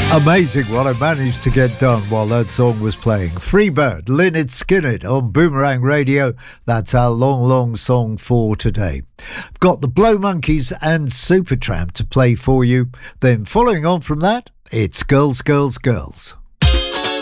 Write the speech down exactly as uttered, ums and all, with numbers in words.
Amazing what I managed to get done while that song was playing. Freebird, Lynyrd Skynyrd on Boomerang Radio. That's our long, long song for today. I've got the Blow Monkeys and Supertramp to play for you. Then following on from that, it's Girls, Girls, Girls.